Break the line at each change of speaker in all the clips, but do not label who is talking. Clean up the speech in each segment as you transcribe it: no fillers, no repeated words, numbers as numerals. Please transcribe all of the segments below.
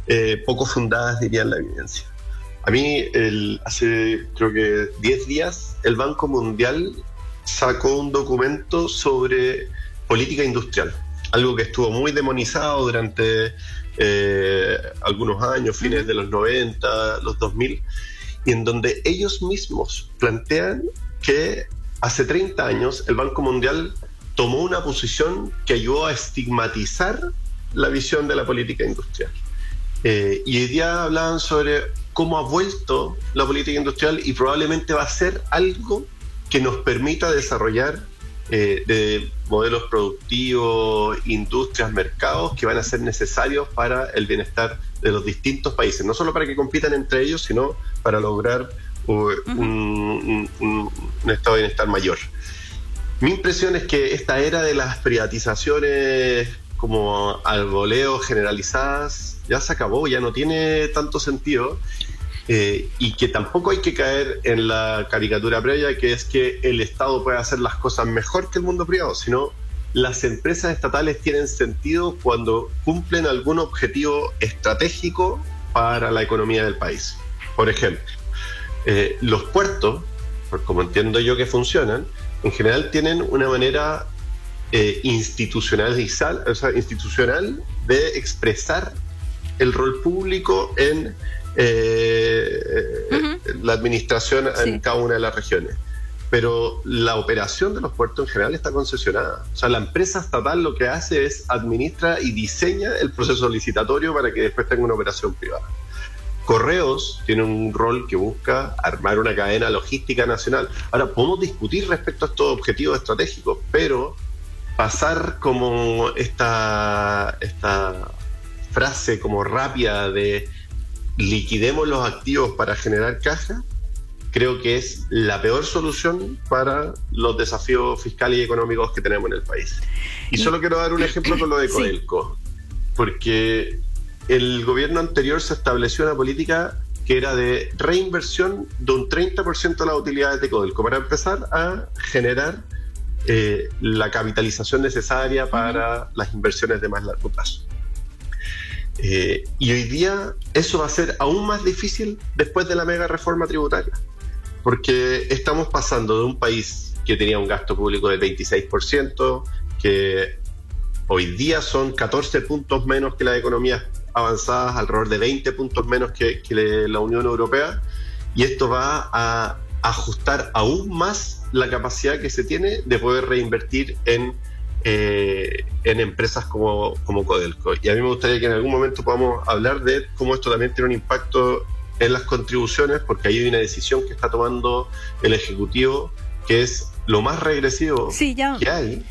poco fundadas, dirían la evidencia. A mí, hace creo que 10 días, el Banco Mundial sacó un documento sobre política industrial, algo que estuvo muy demonizado durante algunos años, fines de los 90, los 2000, y en donde ellos mismos plantean que hace 30 años el Banco Mundial tomó una posición que ayudó a estigmatizar la visión de la política industrial. Y hoy día hablaban sobre cómo ha vuelto la política industrial y probablemente va a ser algo que nos permita desarrollar de modelos productivos, industrias, mercados que van a ser necesarios para el bienestar de los distintos países, no solo para que compitan entre ellos, sino para lograr un estado de bienestar mayor. Mi impresión es que esta era de las privatizaciones como al voleo generalizadas ya se acabó, ya no tiene tanto sentido, y que tampoco hay que caer en la caricatura previa, que es que el Estado puede hacer las cosas mejor que el mundo privado, sino las empresas estatales tienen sentido cuando cumplen algún objetivo estratégico para la economía del país. Por ejemplo, los puertos, como entiendo yo que funcionan, en general tienen una manera institucional de expresar el rol público en la administración en cada una de las regiones. Pero la operación de los puertos en general está concesionada. O sea, la empresa estatal lo que hace es administra y diseña el proceso licitatorio para que después tenga una operación privada. Correos tiene un rol que busca armar una cadena logística nacional. Ahora, podemos discutir respecto a estos objetivos estratégicos, pero pasar como esta frase como rápida de liquidemos los activos para generar caja, creo que es la peor solución para los desafíos fiscales y económicos que tenemos en el país. Y solo quiero dar un ejemplo con lo de Codelco, porque el gobierno anterior se estableció una política que era de reinversión de un 30% de las utilidades de Codelco para empezar a generar la capitalización necesaria para las inversiones de más largo plazo. Y hoy día eso va a ser aún más difícil después de la mega reforma tributaria, porque estamos pasando de un país que tenía un gasto público del 26%, que hoy día son 14 puntos menos que las economías avanzadas, alrededor de 20 puntos menos que la Unión Europea, y esto va a ajustar aún más la capacidad que se tiene de poder reinvertir en empresas como Codelco. Y a mí me gustaría que en algún momento podamos hablar de cómo esto también tiene un impacto en las contribuciones, porque ahí hay una decisión que está tomando el Ejecutivo que es lo más regresivo que hay,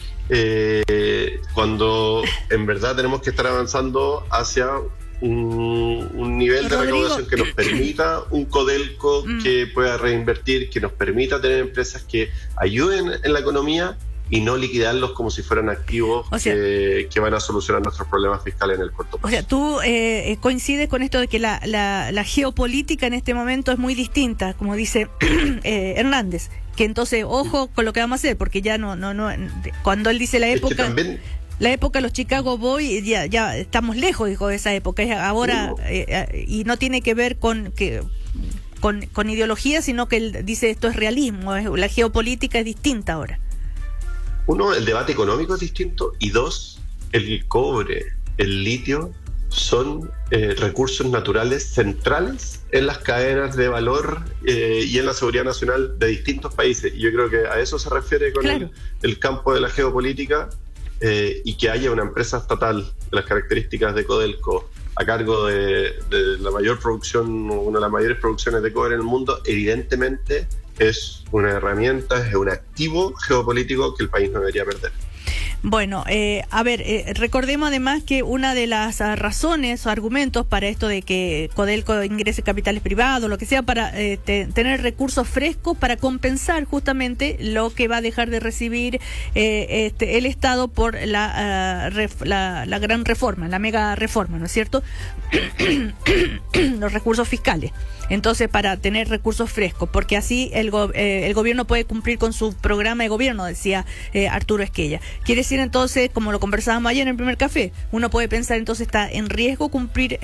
cuando en verdad tenemos que estar avanzando hacia un nivel de recaudación que nos permita un Codelco que pueda reinvertir, que nos permita tener empresas que ayuden en la economía y no liquidarlos como si fueran activos, o sea, que van a solucionar nuestros problemas fiscales en el corto plazo.
O sea, tú coincides con esto de que la geopolítica en este momento es muy distinta, como dice Hernández, que entonces ojo con lo que vamos a hacer, porque ya no cuando él dice la época... Es que también... La época de los Chicago Boys, ya estamos lejos, dijo, de esa época. Es ahora, y no tiene que ver con ideología, sino que él dice esto es realismo, la geopolítica es distinta ahora.
Uno, el debate económico es distinto, y dos, el cobre, el litio son recursos naturales centrales en las cadenas de valor y en la seguridad nacional de distintos países. Y yo creo que a eso se refiere con el campo de la geopolítica. Y que haya una empresa estatal de las características de Codelco a cargo de la mayor producción, una de las mayores producciones de cobre en el mundo, evidentemente es una herramienta, es un activo geopolítico que el país no debería perder.
Bueno, recordemos además que una de las razones o argumentos para esto de que Codelco ingrese capitales privados, lo que sea, para tener recursos frescos para compensar justamente lo que va a dejar de recibir el Estado por la gran reforma, la mega reforma, ¿no es cierto? Los recursos fiscales. Entonces, para tener recursos frescos, porque así el gobierno puede cumplir con su programa de gobierno, decía Arturo Esquella. Quiere decir entonces, como lo conversábamos ayer en el primer café, uno puede pensar entonces está en riesgo cumplir